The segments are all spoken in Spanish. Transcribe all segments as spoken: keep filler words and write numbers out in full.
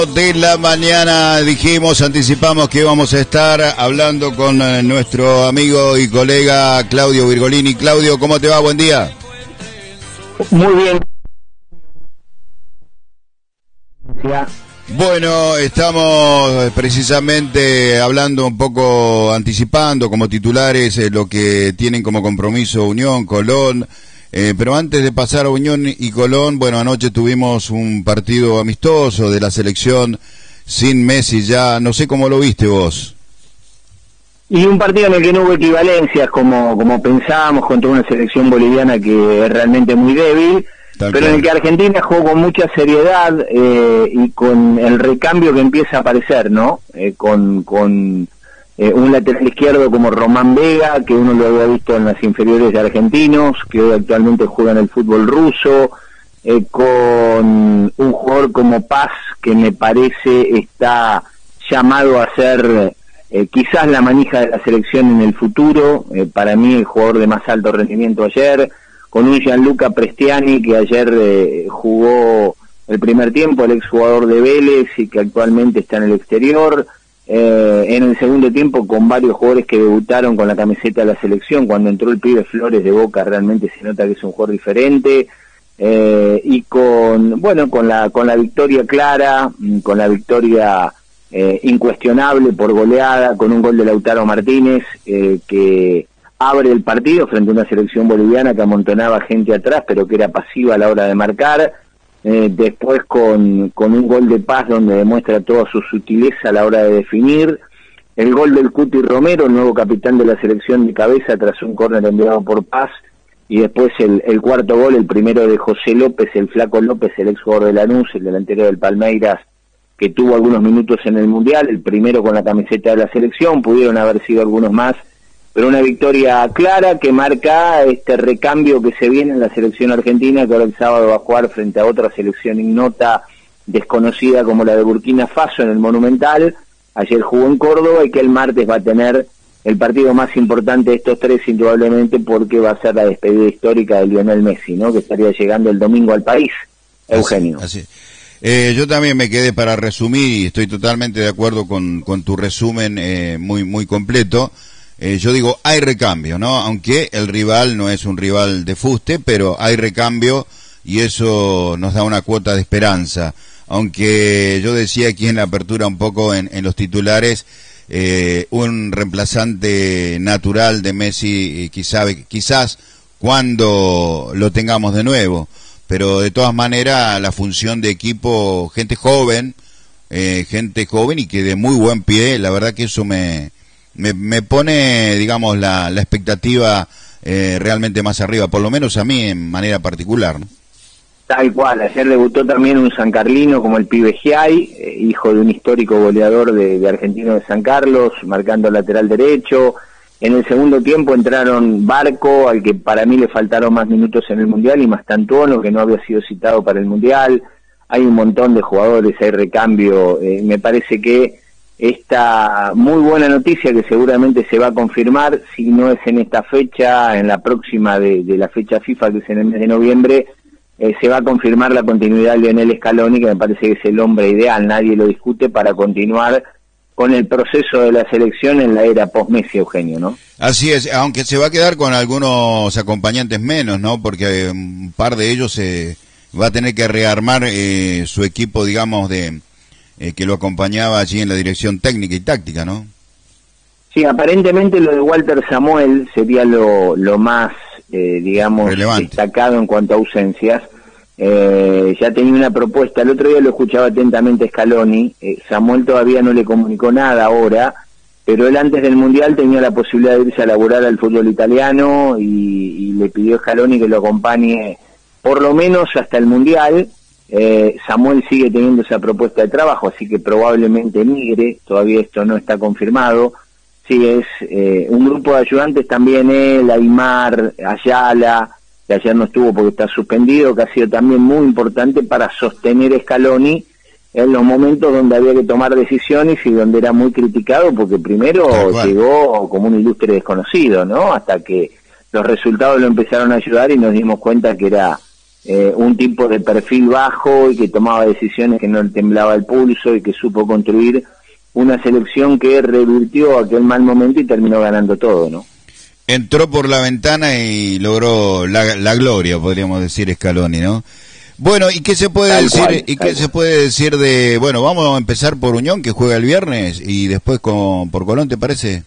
De la mañana dijimos, anticipamos que íbamos a estar hablando con eh, nuestro amigo y colega Claudio Virgolini. Claudio, ¿cómo te va? Buen día. Muy bien. Bueno, estamos precisamente hablando un poco, anticipando como titulares eh, lo que tienen como compromiso Unión, Colón. Eh, pero antes de pasar a Unión y Colón, bueno, anoche tuvimos un partido amistoso de la selección sin Messi ya, no sé cómo lo viste vos. Y un partido en el que no hubo equivalencias como como pensábamos contra una selección boliviana que es realmente muy débil, Tal pero cual. En el que Argentina jugó con mucha seriedad eh, y con el recambio que empieza a aparecer, ¿no? Eh, con... con Eh, un lateral izquierdo como Román Vega, que uno lo había visto en las inferiores de Argentinos, que hoy actualmente juega en el fútbol ruso, eh, con un jugador como Paz, que me parece está llamado a ser eh, quizás la manija de la selección en el futuro, eh, para mí el jugador de más alto rendimiento ayer, con un Gianluca Prestiani, que ayer eh, jugó el primer tiempo, el exjugador de Vélez y que actualmente está en el exterior. Eh, en el segundo tiempo con varios jugadores que debutaron con la camiseta de la selección. Cuando entró el pibe Flores de Boca realmente se nota que es un jugador diferente, eh, y con bueno con la con la victoria clara, con la victoria eh, incuestionable por goleada, con un gol de Lautaro Martínez eh, que abre el partido frente a una selección boliviana que amontonaba gente atrás pero que era pasiva a la hora de marcar. Eh, después con, con un gol de Paz donde demuestra toda su sutileza a la hora de definir, el gol del Cuti Romero, el nuevo capitán de la selección de cabeza tras un córner enviado por Paz, y después el, el cuarto gol, el primero de José López, el Flaco López, el ex jugador de Lanús, el delantero del Palmeiras, que tuvo algunos minutos en el Mundial, el primero con la camiseta de la selección, pudieron haber sido algunos más, pero una victoria clara que marca este recambio que se viene en la selección argentina, que ahora el sábado va a jugar frente a otra selección ignota, desconocida como la de Burkina Faso en el Monumental. Ayer jugó en Córdoba y que el martes va a tener el partido más importante de estos tres, indudablemente, porque va a ser la despedida histórica de Lionel Messi, ¿no? Que estaría llegando el domingo al país. Eugenio. Así, así. Eh, yo también me quedé para resumir y estoy totalmente de acuerdo con, con tu resumen eh, muy muy completo. Eh, yo digo, hay recambio, ¿no? Aunque el rival no es un rival de fuste, pero hay recambio y eso nos da una cuota de esperanza. Aunque yo decía aquí en la apertura un poco en, en los titulares, eh, un reemplazante natural de Messi, quizá, quizás cuando lo tengamos de nuevo. Pero de todas maneras, la función de equipo, gente joven, eh, gente joven y que de muy buen pie, la verdad que eso me... Me, me pone, digamos, la, la expectativa eh, realmente más arriba, por lo menos a mí en manera particular, ¿no? Tal cual, ayer debutó también un sancarlino como el pibe Giai, eh, hijo de un histórico goleador de, de Argentino de San Carlos, marcando lateral derecho. En el segundo tiempo entraron Barco, al que para mí le faltaron más minutos en el Mundial, y Mastantuono, que no había sido citado para el Mundial. Hay un montón de jugadores, hay recambio, eh, me parece que esta muy buena noticia que seguramente se va a confirmar, si no es en esta fecha, en la próxima de, de la fecha FIFA, que es en el mes de noviembre, eh, se va a confirmar la continuidad de Lionel Scaloni, que me parece que es el hombre ideal, nadie lo discute, para continuar con el proceso de la selección en la era post-Messi, Eugenio, ¿no? Así es, aunque se va a quedar con algunos acompañantes menos, ¿no? Porque un par de ellos se va a tener que rearmar eh, su equipo, digamos, de... Eh, que lo acompañaba allí en la dirección técnica y táctica, ¿no? Sí, aparentemente lo de Walter Samuel sería lo, lo más, eh, digamos, relevante, destacado en cuanto a ausencias. Eh, ya tenía una propuesta, el otro día lo escuchaba atentamente Scaloni, eh, Samuel todavía no le comunicó nada ahora, pero él antes del Mundial tenía la posibilidad de irse a laburar al fútbol italiano y, y le pidió a Scaloni que lo acompañe por lo menos hasta el Mundial. Eh, Samuel sigue teniendo esa propuesta de trabajo, así que probablemente migre, todavía esto no está confirmado. Sí, es eh, un grupo de ayudantes también, él, Aymar, Ayala, que ayer no estuvo porque está suspendido, que ha sido también muy importante para sostener a Scaloni en los momentos donde había que tomar decisiones y donde era muy criticado, porque primero llegó como un ilustre desconocido, ¿no? Hasta que los resultados lo empezaron a ayudar y nos dimos cuenta que era eh, un tipo de perfil bajo y que tomaba decisiones que no le temblaba el pulso y que supo construir una selección que revirtió aquel mal momento y terminó ganando todo, ¿no? Entró por la ventana y logró la, la gloria, podríamos decir, Scaloni, ¿no? Bueno, ¿y qué se puede Tal decir? cual, ¿Y qué cual. se puede decir de, bueno, vamos a empezar por Unión, que juega el viernes, y después con por Colón, ¿te parece?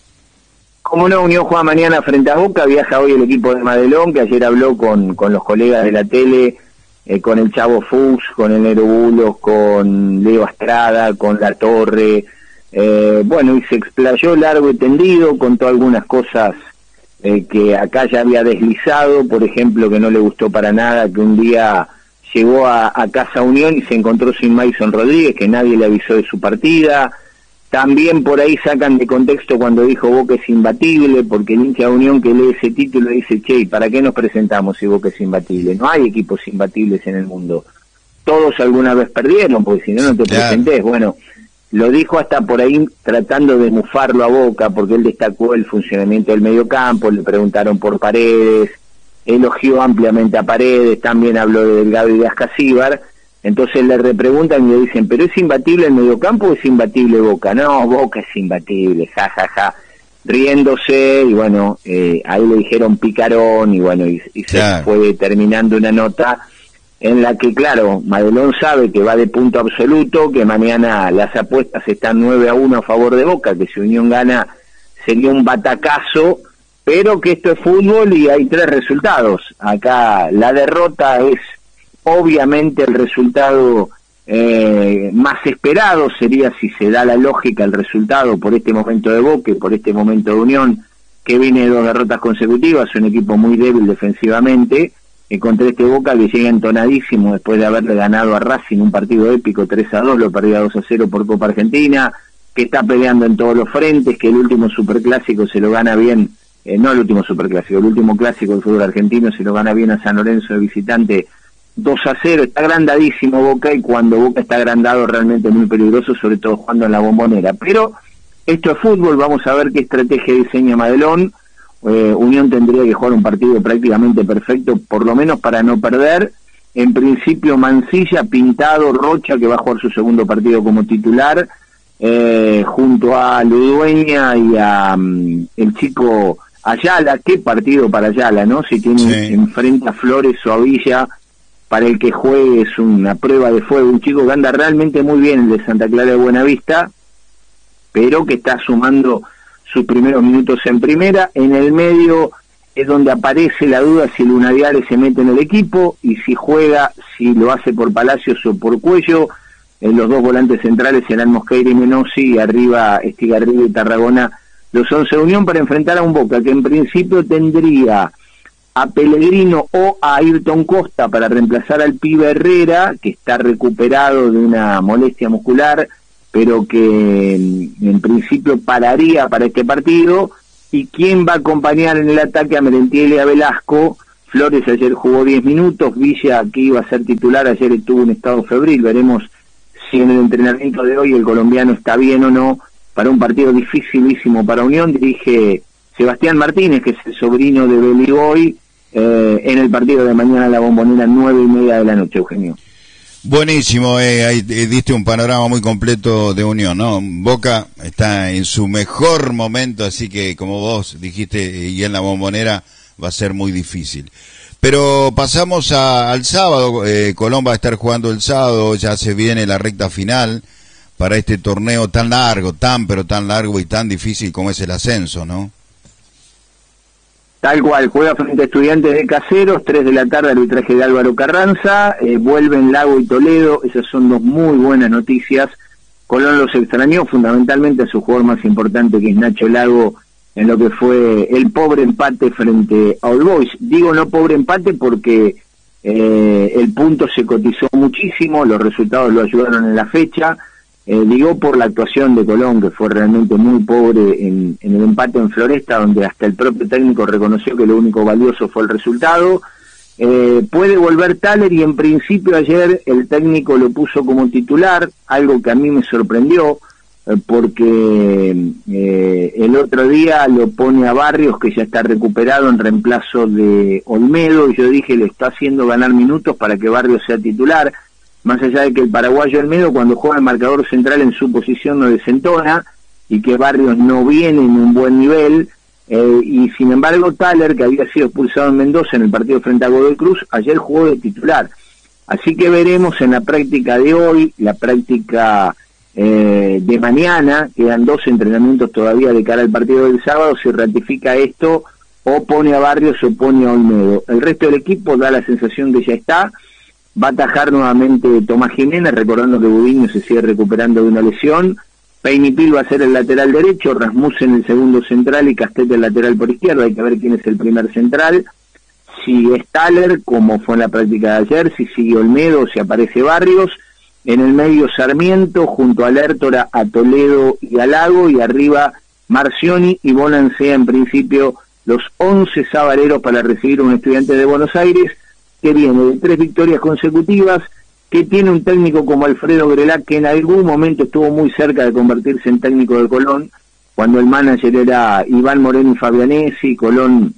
Como no, Unión juega mañana frente a Boca, viaja hoy el equipo de Madelón, que ayer habló con, con los colegas de la tele, eh, con el Chavo Fuchs, con el Nero Bulos, con Leo Astrada, con La Torre, eh, bueno, y se explayó largo y tendido, contó algunas cosas eh, que acá ya había deslizado, por ejemplo, que no le gustó para nada, que un día llegó a, a Casa Unión y se encontró sin Mason Rodríguez, que nadie le avisó de su partida. También por ahí sacan de contexto cuando dijo Boca es imbatible, porque el hincha de Unión que lee ese título dice, che, ¿para qué nos presentamos si Boca es imbatible? No hay equipos imbatibles en el mundo. Todos alguna vez perdieron, porque si no, no te Claro. presentés. Bueno, lo dijo hasta por ahí tratando de mufarlo a Boca, porque él destacó el funcionamiento del mediocampo, le preguntaron por Paredes, elogió ampliamente a Paredes, también habló de Delgado y de Ascasíbar. Entonces le repreguntan y le dicen, ¿pero es imbatible el mediocampo o es imbatible Boca? No, Boca es imbatible, ja, ja, ja, riéndose, y bueno, eh, ahí le dijeron picarón, y bueno, y, y Claro. se fue terminando una nota en la que, claro, Madelón sabe que va de punto absoluto, que mañana las apuestas están nueve a uno a favor de Boca, que si Unión gana sería un batacazo, pero que esto es fútbol y hay tres resultados. Acá la derrota es obviamente el resultado eh, más esperado, sería, si se da la lógica, el resultado por este momento de Boca y por este momento de Unión, que viene de dos derrotas consecutivas, un equipo muy débil defensivamente, eh, contra este Boca que llega entonadísimo después de haberle ganado a Racing un partido épico tres a dos, lo perdió dos a cero por Copa Argentina, que está peleando en todos los frentes, que el último superclásico se lo gana bien, eh, no el último superclásico, el último clásico del fútbol argentino se lo gana bien a San Lorenzo de visitante dos a cero, está agrandadísimo Boca, y cuando Boca está agrandado realmente muy peligroso, sobre todo jugando en la Bombonera. Pero esto es fútbol, vamos a ver qué estrategia diseña Madelón. eh, Unión tendría que jugar un partido prácticamente perfecto, por lo menos para no perder. En principio Mancilla, Pintado, Rocha, que va a jugar su segundo partido como titular, eh, junto a Ludueña y a um, el chico Ayala. Qué partido para Ayala, ¿no? Si tiene Sí. enfrente a Flores o a Villa, para el que juegue es una prueba de fuego, un chico que anda realmente muy bien, el de Santa Clara de Buenavista, pero que está sumando sus primeros minutos en primera. En el medio es donde aparece la duda si Luna Viale se mete en el equipo, y si juega, si lo hace por Palacios o por Cuello. En los dos volantes centrales serán Mosqueira y Menossi, y arriba Estigarribia y Tarragona, los once de Unión, para enfrentar a un Boca que en principio tendría a Pellegrino o a Ayrton Costa para reemplazar al pibe Herrera, que está recuperado de una molestia muscular, pero que en, en principio pararía para este partido. ¿Y quién va a acompañar en el ataque a Merentiel y a Velasco? Flores ayer jugó diez minutos, Villa, que iba a ser titular, ayer estuvo en estado febril. Veremos si en el entrenamiento de hoy el colombiano está bien o no para un partido dificilísimo para Unión. Dirige Sebastián Martínez, que es el sobrino de Beligoy, Eh, en el partido de mañana en la Bombonera, nueve y media de la noche, Eugenio. Buenísimo, eh, ahí eh, diste un panorama muy completo de Unión, ¿no? Boca está en su mejor momento, así que como vos dijiste, y en la Bombonera va a ser muy difícil. Pero pasamos a, al sábado, eh, Colón va a estar jugando el sábado, ya se viene la recta final para este torneo tan largo, tan pero tan largo y tan difícil como es el ascenso, ¿no? Tal cual, juega frente a Estudiantes de Caseros, tres de la tarde, arbitraje de Álvaro Carranza, eh, vuelven Lago y Toledo, esas son dos muy buenas noticias. Colón los extrañó, fundamentalmente a su jugador más importante, que es Nacho Lago, en lo que fue el pobre empate frente a All Boys. Digo no pobre empate porque eh, el punto se cotizó muchísimo, los resultados lo ayudaron en la fecha. Eh, digo por la actuación de Colón, que fue realmente muy pobre en, en el empate en Floresta, donde hasta el propio técnico reconoció que lo único valioso fue el resultado. Eh, puede volver Thaler, y en principio ayer el técnico lo puso como titular, algo que a mí me sorprendió. eh, porque eh, el otro día lo pone a Barrios, que ya está recuperado, en reemplazo de Olmedo, y yo dije, le está haciendo ganar minutos para que Barrios sea titular, más allá de que el paraguayo Olmedo, cuando juega el marcador central en su posición, no desentona, y que Barrios no viene en un buen nivel. Eh, y sin embargo Thaler, que había sido expulsado en Mendoza en el partido frente a Godoy Cruz, ayer jugó de titular. Así que veremos en la práctica de hoy, la práctica eh, de mañana, quedan dos entrenamientos todavía de cara al partido del sábado, si ratifica esto o pone a Barrios o pone a Olmedo. El resto del equipo da la sensación que ya está. Va a atajar nuevamente Tomás Jiménez, recordando que Budiño se sigue recuperando de una lesión. Peinipil va a ser el lateral derecho, Rasmussen el segundo central y Castet el lateral por izquierda. Hay que ver quién es el primer central, si es Thaler, como fue en la práctica de ayer, si sigue Olmedo, si aparece Barrios. En el medio Sarmiento, junto a Lertora, a Toledo y a Lago, y arriba Marcioni y Bonancea, en principio los once sabareros para recibir a un Estudiante de Buenos Aires que viene de tres victorias consecutivas, que tiene un técnico como Alfredo Grelac, que en algún momento estuvo muy cerca de convertirse en técnico de Colón, cuando el manager era Iván Moreno y Fabianesi. Colón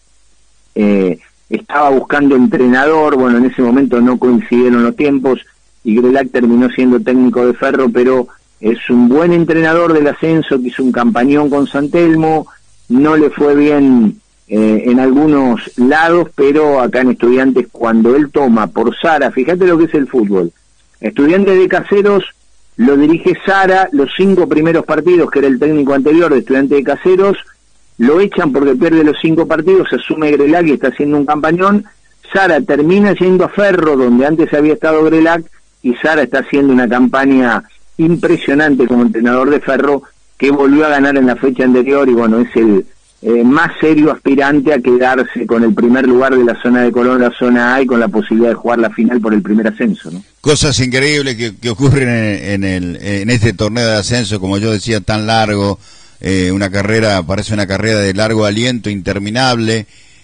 eh, estaba buscando entrenador, bueno, en ese momento no coincidieron los tiempos, y Grelac terminó siendo técnico de Ferro, pero es un buen entrenador del ascenso, que hizo un campañón con San Telmo, no le fue bien eh, en algunos lados, pero acá en Estudiantes, cuando él toma por Sara, fíjate lo que es el fútbol, Estudiantes de Caseros lo dirige Sara, los cinco primeros partidos, que era el técnico anterior de Estudiantes de Caseros, lo echan porque pierde los cinco partidos, asume Grelac y está haciendo un campañón. Sara termina yendo a Ferro, donde antes había estado Grelac, y Sara está haciendo una campaña impresionante como entrenador de Ferro, que volvió a ganar en la fecha anterior, y bueno, es el eh, más serio aspirante a quedarse con el primer lugar de la zona de Colón, la zona A, y con la posibilidad de jugar la final por el primer ascenso, ¿no? Cosas increíbles que, que ocurren en, en, el, en este torneo de ascenso, como yo decía, tan largo, eh, una carrera, parece una carrera de largo aliento, interminable,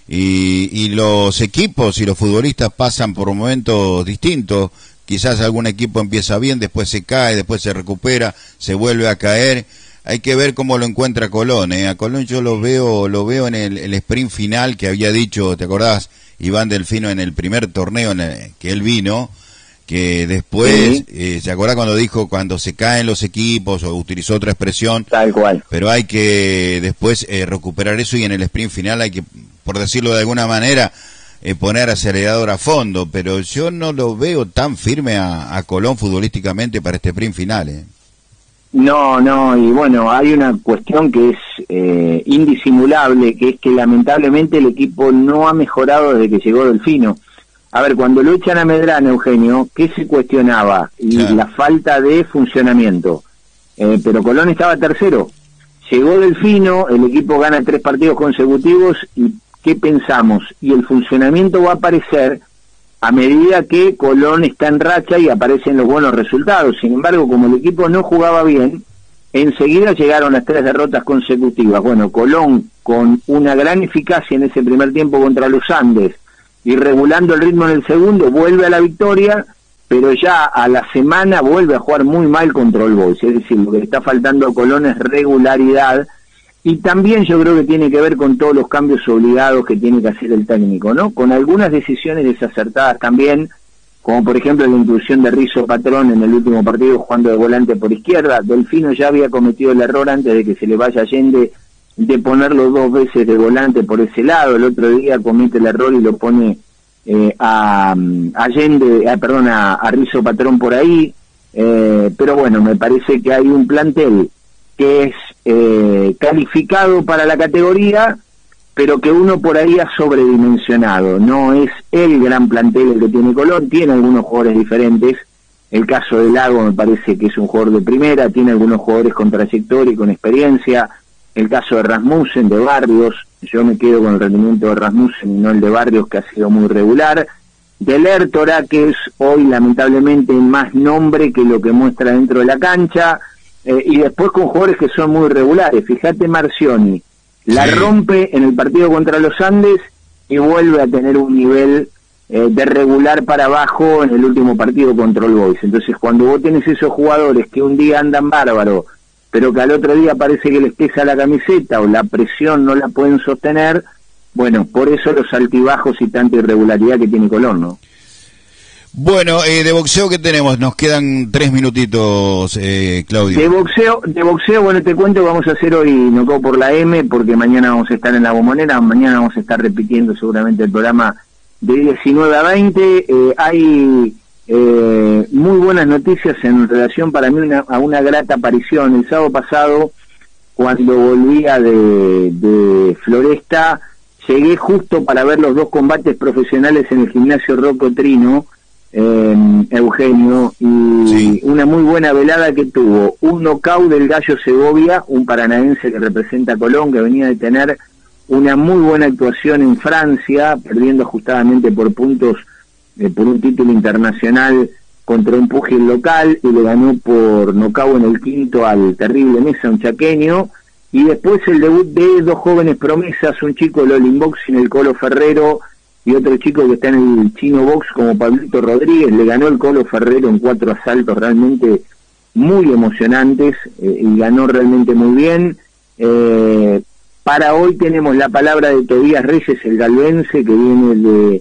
y, y los equipos y los futbolistas pasan por momentos distintos. Quizás algún equipo empieza bien, después se cae, después se recupera, se vuelve a caer. Hay que ver cómo lo encuentra Colón, ¿eh? A Colón yo lo veo, lo veo en el, el sprint final que había dicho, ¿te acordás? Iván Delfino en el primer torneo en el que él vino, que después, sí. eh, ¿se acuerda cuando dijo cuando se caen los equipos, o utilizó otra expresión? Tal cual. Pero hay que después eh, recuperar eso, y en el sprint final hay que, por decirlo de alguna manera, eh, poner acelerador a fondo, pero yo no lo veo tan firme a, a Colón futbolísticamente para este sprint final, ¿eh? No, no, y bueno, hay una cuestión que es eh, indisimulable, que es que lamentablemente el equipo no ha mejorado desde que llegó Delfino. A ver, cuando lo echan a Medrano, Eugenio, ¿qué se cuestionaba? Y claro, la falta de funcionamiento. Eh, pero Colón estaba tercero. Llegó Delfino, el equipo gana tres partidos consecutivos, y ¿qué pensamos? Y el funcionamiento va a aparecer a medida que Colón está en racha y aparecen los buenos resultados. Sin embargo, como el equipo no jugaba bien, enseguida llegaron las tres derrotas consecutivas. Bueno, Colón, con una gran eficacia en ese primer tiempo contra los Andes, y regulando el ritmo en el segundo, vuelve a la victoria, pero ya a la semana vuelve a jugar muy mal contra All Boys. Es decir, lo que le está faltando a Colón es regularidad, y también yo creo que tiene que ver con todos los cambios obligados que tiene que hacer el técnico, ¿no? Con algunas decisiones desacertadas también, como por ejemplo la inclusión de Rizzo Patrón en el último partido jugando de volante por izquierda. Delfino ya había cometido el error antes de que se le vaya Allende de ponerlo dos veces de volante por ese lado. El otro día comete el error y lo pone eh, a, a Allende, a, perdón, a, a Rizzo Patrón por ahí. Eh, pero bueno, me parece que hay un plantel que es eh, calificado para la categoría, pero que uno por ahí ha sobredimensionado. No es el gran plantel el que tiene Colón, tiene algunos jugadores diferentes. El caso de Lago me parece que es un jugador de primera, tiene algunos jugadores con trayectoria y con experiencia. El caso de Rasmussen, de Barrios, yo me quedo con el rendimiento de Rasmussen y no el de Barrios, que ha sido muy regular. De Lertora, que es hoy lamentablemente más nombre que lo que muestra dentro de la cancha. Eh, y después con jugadores que son muy regulares. Fíjate, Marcioni la sí. rompe en el partido contra los Andes y vuelve a tener un nivel eh, de regular para abajo en el último partido contra All Boys. Entonces, cuando vos tenés esos jugadores que un día andan bárbaro pero que al otro día parece que les pesa la camiseta o la presión no la pueden sostener. Bueno, por eso los altibajos y tanta irregularidad que tiene Colón, ¿no? Bueno, eh, de boxeo, ¿qué tenemos? Nos quedan tres minutitos, eh, Claudio. De boxeo, de boxeo, bueno, te cuento que vamos a hacer hoy Knockout por la M, porque mañana vamos a estar en la Bombonera, mañana vamos a estar repitiendo seguramente el programa de diecinueve a veinte. Eh, hay eh, muy buenas noticias en relación para mí una, a una grata aparición. El sábado pasado, cuando volvía de, de Floresta, llegué justo para ver los dos combates profesionales en el gimnasio Rocco Trino, eh, Eugenio, y sí, una muy buena velada que tuvo. Un knockout del Gallo Segovia, un paranaense que representa a Colón, que venía de tener una muy buena actuación en Francia, perdiendo ajustadamente por puntos eh, por un título internacional contra un púgil local, y le ganó por nocaut en el quinto al terrible Mesa, un chaqueño. Y después el debut de dos jóvenes promesas, un chico del All-in Boxing, el Colo Ferrero, y otro chico que está en el Chino Box como Pablito Rodríguez. Le ganó el Colo Ferrero en cuatro asaltos realmente muy emocionantes, eh, y ganó realmente muy bien. Eh, para hoy tenemos la palabra de Tobías Reyes, el galvense, que viene de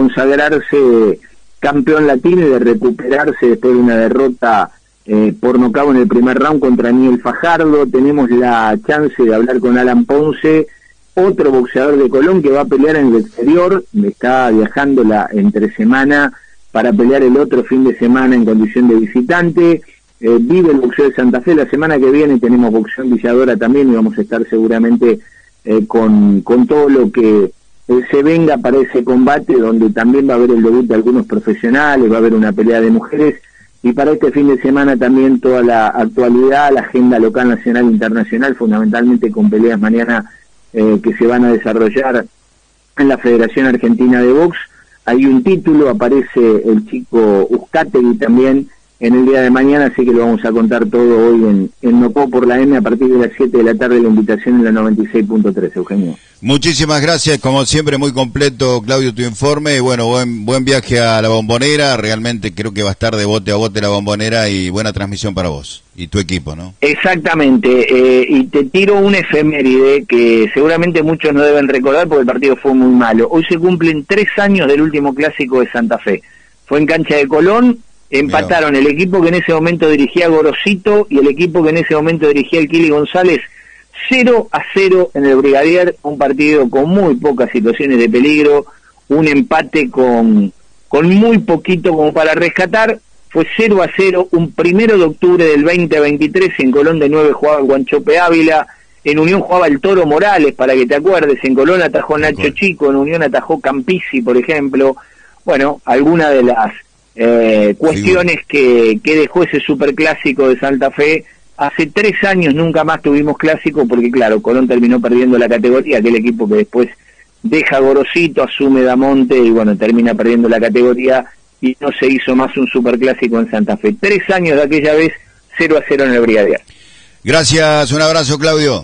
consagrarse campeón latino y de recuperarse después de una derrota Eh, por nocaut en el primer round contra Daniel Fajardo. Tenemos la chance de hablar con Alan Ponce, otro boxeador de Colón que va a pelear en el exterior, está viajando la entre semana para pelear el otro fin de semana en condición de visitante. Eh, vive el boxeo de Santa Fe. La semana que viene tenemos boxeo en Villadora también, y vamos a estar seguramente eh, con, con todo lo que eh, se venga para ese combate, donde también va a haber el debut de algunos profesionales, va a haber una pelea de mujeres. Y para este fin de semana también toda la actualidad, la agenda local, nacional e internacional, fundamentalmente con peleas mañana eh, que se van a desarrollar en la Federación Argentina de Box. Hay un título, aparece el chico Uzcategui también en el día de mañana, así que lo vamos a contar todo hoy en, en Knockout por la M a partir de las siete de la tarde, la invitación en la noventa y seis punto tres, Eugenio. Muchísimas gracias, como siempre muy completo, Claudio, tu informe, y bueno, buen buen viaje a la Bombonera. Realmente creo que va a estar de bote a bote la Bombonera, y buena transmisión para vos y tu equipo, ¿no? Exactamente, eh, y te tiro un efeméride que seguramente muchos no deben recordar porque el partido fue muy malo. Hoy se cumplen tres años del último clásico de Santa Fe. Fue en cancha de Colón. Empataron el equipo que en ese momento dirigía Gorosito y el equipo que en ese momento dirigía el Kili González, cero a cero en el Brigadier, un partido con muy pocas situaciones de peligro, un empate con, con muy poquito como para rescatar. Fue cero a cero, un primero de octubre del veinte veintitrés, en Colón de nueve jugaba el Guanchope Ávila, en Unión jugaba el Toro Morales, para que te acuerdes, en Colón atajó Nacho okay. Chico, en Unión atajó Campisi, por ejemplo. Bueno, alguna de las Eh, cuestiones que, que dejó ese superclásico de Santa Fe. Hace tres años nunca más tuvimos clásico, porque claro, Colón terminó perdiendo la categoría, aquel equipo que después deja Gorosito, asume Damonte y bueno, termina perdiendo la categoría, y no se hizo más un superclásico en Santa Fe. Tres años de aquella vez, cero a cero en el Brigadier. Gracias, un abrazo, Claudio.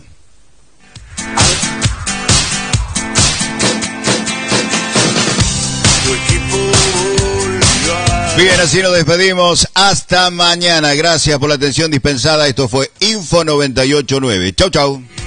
Bien, así nos despedimos. Hasta mañana. Gracias por la atención dispensada. Esto fue Info noventa y ocho punto nueve. Chau, chau.